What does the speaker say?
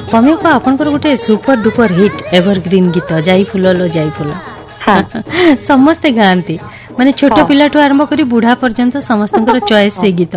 पमेको आपनकर गोटे super duper hit evergreen गीत जाई फुल लो जाई फुल समस्ते गाती माने छोट पिला आरंभ करी बुढ़ा पर्यंत समस्त चॉइस से गीत